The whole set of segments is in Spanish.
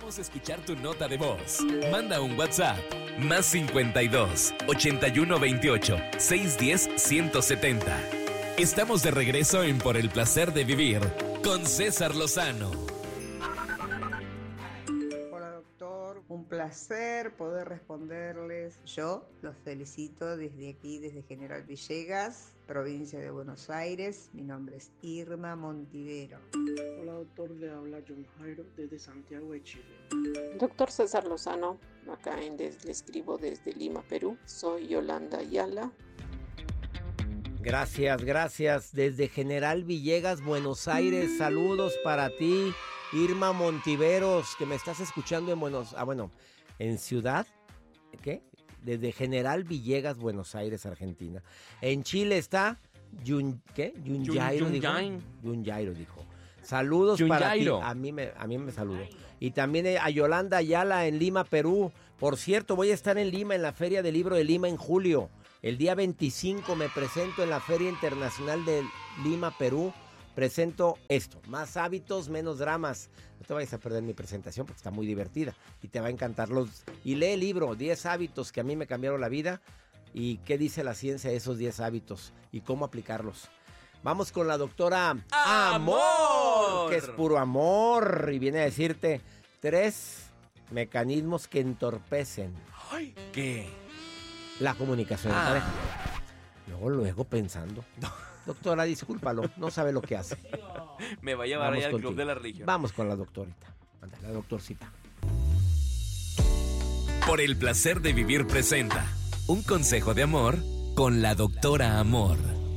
Queremos escuchar tu nota de voz. Manda un WhatsApp. Más 52 81 28 610 170. Estamos de regreso en Por el Placer de Vivir con César Lozano. Hola doctor, un placer poder responderles. Yo los felicito desde aquí, desde General Villegas, provincia de Buenos Aires. Mi nombre es Irma Montivero. Hola doctor, le habla John Jairo desde Santiago de Chile. Doctor César Lozano, acá le escribo desde Lima, Perú. Soy Yolanda Ayala. Gracias. Desde General Villegas, Buenos Aires, saludos para ti, Irma Montiveros, que me estás escuchando en Ciudad, ¿qué? Desde General Villegas, Buenos Aires, Argentina. En Chile está Yunyairo dijo. Saludos para ti. A mí me saludó. Y también a Yolanda Ayala en Lima, Perú. Por cierto, voy a estar en Lima en la Feria del Libro de Lima en julio. El día 25 me presento en la Feria Internacional de Lima, Perú. Presento esto, más hábitos, menos dramas. No te vayas a perder mi presentación porque está muy divertida y te va a encantar. Y lee el libro, 10 hábitos que a mí me cambiaron la vida y qué dice la ciencia de esos 10 hábitos y cómo aplicarlos. Vamos con la doctora Amor, que es puro amor y viene a decirte 3 mecanismos que entorpecen. Ay, ¿qué? La comunicación en pareja. Luego pensando. Doctora, discúlpalo, no sabe lo que hace. Me va a llevar allá al Club de la Religión. Vamos con la doctorita. Ándale, la doctorcita. Por el Placer de Vivir presenta un consejo de amor con la doctora Amor.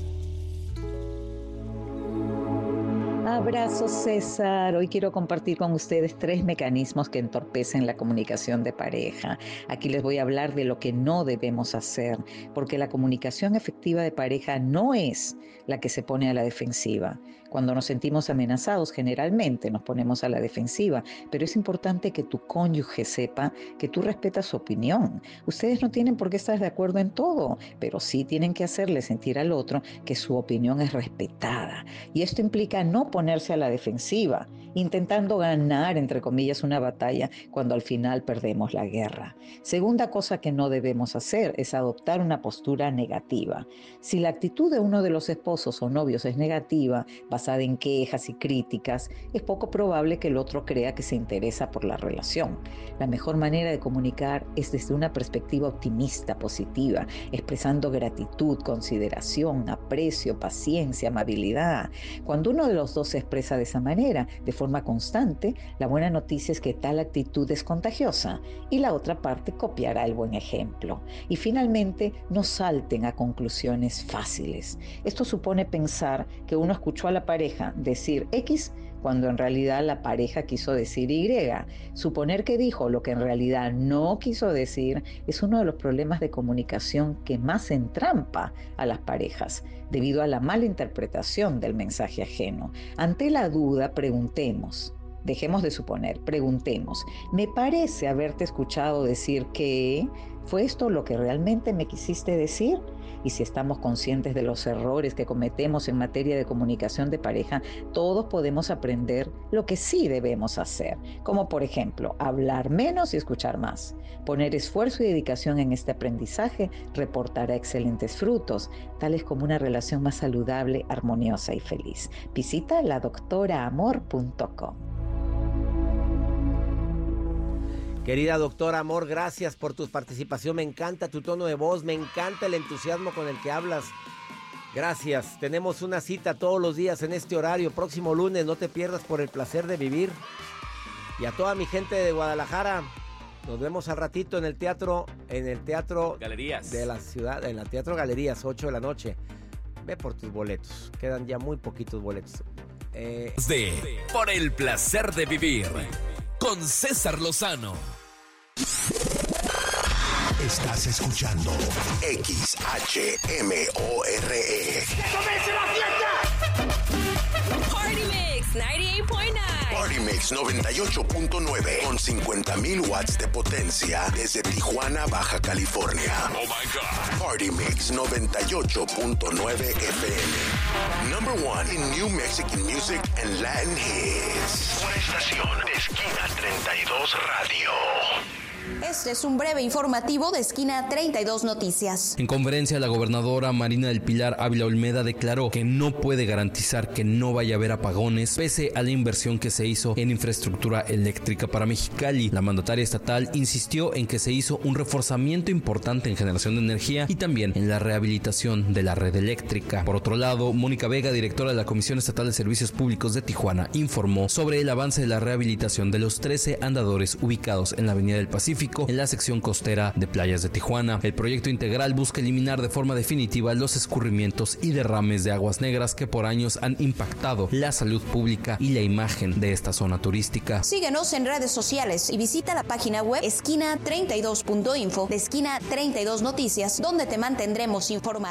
Abrazo César, hoy quiero compartir con ustedes 3 mecanismos que entorpecen la comunicación de pareja. Aquí les voy a hablar de lo que no debemos hacer, porque la comunicación efectiva de pareja no es la que se pone a la defensiva. Cuando nos sentimos amenazados, generalmente nos ponemos a la defensiva, pero es importante que tu cónyuge sepa que tú respetas su opinión. Ustedes no tienen por qué estar de acuerdo en todo, pero sí tienen que hacerle sentir al otro que su opinión es respetada. Y esto implica no ponerse a la defensiva, intentando ganar, entre comillas, una batalla cuando al final perdemos la guerra. Segunda cosa que no debemos hacer es adoptar una postura negativa. Si la actitud de uno de los esposos o novios es negativa, basada en quejas y críticas, es poco probable que el otro crea que se interesa por la relación. La mejor manera de comunicar es desde una perspectiva optimista, positiva, expresando gratitud, consideración, aprecio, paciencia, amabilidad. Cuando uno de los dos se expresa de esa manera, de forma constante, la buena noticia es que tal actitud es contagiosa y la otra parte copiará el buen ejemplo. Y finalmente, no salten a conclusiones fáciles. Esto supone pensar que uno escuchó a la pareja decir X cuando en realidad la pareja quiso decir Y. Suponer que dijo lo que en realidad no quiso decir es uno de los problemas de comunicación que más entrampa a las parejas, debido a la mala interpretación del mensaje ajeno. Ante la duda, preguntemos. Dejemos de suponer, preguntemos. ¿Me parece haberte escuchado decir que fue esto lo que realmente me quisiste decir? Y si estamos conscientes de los errores que cometemos en materia de comunicación de pareja, todos podemos aprender lo que sí debemos hacer, como por ejemplo, hablar menos y escuchar más. Poner esfuerzo y dedicación en este aprendizaje reportará excelentes frutos, tales como una relación más saludable, armoniosa y feliz. Visita ladoctoraamor.com. Querida doctora Amor, gracias por tu participación. Me encanta tu tono de voz, me encanta el entusiasmo con el que hablas. Gracias. Tenemos una cita todos los días en este horario. Próximo lunes, no te pierdas Por el Placer de Vivir. Y a toda mi gente de Guadalajara, nos vemos al ratito en el teatro Galerías de la ciudad, en el Teatro Galerías, 8 de la noche. Ve por tus boletos. Quedan ya muy poquitos boletos. Por el Placer de Vivir con César Lozano. Estás escuchando XHMORE. ¡Que comience la fiesta! Party Mix 98.9. Party Mix 98.9 con 50,000 watts de potencia desde Tijuana, Baja California. Oh my God. Party Mix 98.9 FM. Number one in New Mexican music and Latin hits. Una estación de Esquina 32 Radio. Este es un breve informativo de Esquina 32 Noticias. En conferencia, la gobernadora Marina del Pilar Ávila Olmeda declaró que no puede garantizar que no vaya a haber apagones pese a la inversión que se hizo en infraestructura eléctrica para Mexicali. La mandataria estatal insistió en que se hizo un reforzamiento importante en generación de energía y también en la rehabilitación de la red eléctrica. Por otro lado, Mónica Vega, directora de la Comisión Estatal de Servicios Públicos de Tijuana, informó sobre el avance de la rehabilitación de los 13 andadores ubicados en la Avenida del Pacífico, en la sección costera de Playas de Tijuana. El proyecto integral busca eliminar de forma definitiva los escurrimientos y derrames de aguas negras que por años han impactado la salud pública y la imagen de esta zona turística. Síguenos en redes sociales y visita la página web esquina32.info de Esquina 32 Noticias, donde te mantendremos informado.